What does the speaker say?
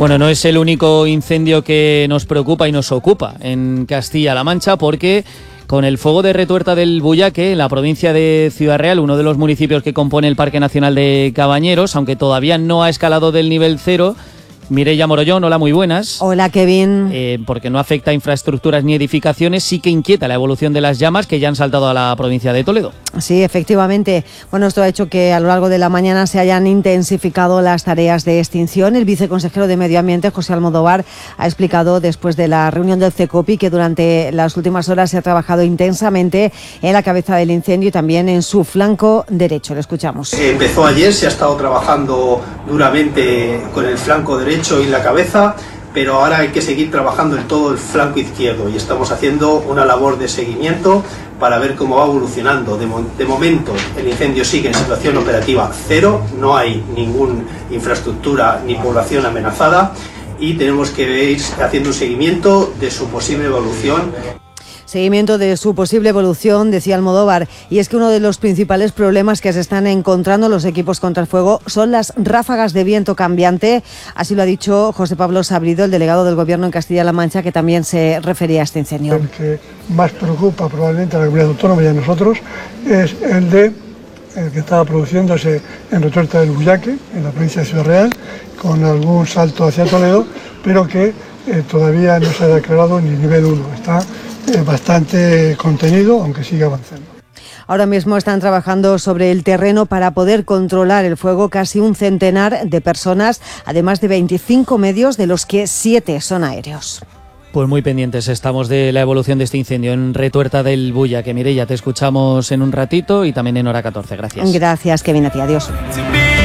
Bueno, no es el único incendio que nos preocupa y nos ocupa en Castilla-La Mancha, porque con el fuego de Retuerta del Buyaque, en la provincia de Ciudad Real, uno de los municipios que compone el Parque Nacional de Cabañeros, aunque todavía no ha escalado del nivel 0, Mireia Morollón, hola, muy buenas. Hola, Kevin. Porque no afecta a infraestructuras ni edificaciones, sí que inquieta la evolución de las llamas que ya han saltado a la provincia de Toledo. Sí, efectivamente. Bueno, esto ha hecho que a lo largo de la mañana se hayan intensificado las tareas de extinción. El viceconsejero de Medio Ambiente, José Almodóvar, ha explicado después de la reunión del CECOPI que durante las últimas horas se ha trabajado intensamente en la cabeza del incendio y también en su flanco derecho. Lo escuchamos. Empezó ayer, se ha estado trabajando duramente con el flanco derecho y la cabeza, pero ahora hay que seguir trabajando en todo el flanco izquierdo y estamos haciendo una labor de seguimiento para ver cómo va evolucionando. De momento el incendio sigue en situación operativa 0, no hay ninguna infraestructura ni población amenazada y tenemos que ir haciendo un seguimiento de su posible evolución. Seguimiento de su posible evolución, decía Almodóvar, y es que uno de los principales problemas que se están encontrando los equipos contra el fuego son las ráfagas de viento cambiante. Así lo ha dicho José Pablo Sabrido, el delegado del Gobierno en Castilla-La Mancha, que también se refería a este incendio. El que más preocupa probablemente a la comunidad autónoma y a nosotros es el que estaba produciéndose en Retuerta del Buyaque, en la provincia de Ciudad Real, con algún salto hacia Toledo, pero que todavía no se ha declarado ni nivel 1. Está bastante contenido, aunque sigue avanzando. Ahora mismo están trabajando sobre el terreno para poder controlar el fuego casi un centenar de personas, además de 25 medios, de los que 7 son aéreos. Pues muy pendientes estamos de la evolución de este incendio en Retuerta del Buyaque. Mireia, te escuchamos en un ratito y también en hora 14. Gracias. Gracias, Kevin, a ti. Adiós.